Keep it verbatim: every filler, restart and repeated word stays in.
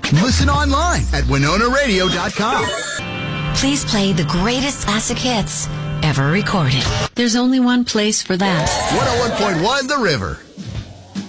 Listen online at winona radio dot com. Please play the greatest classic hits ever recorded. There's only one place for that. one oh one point one The River.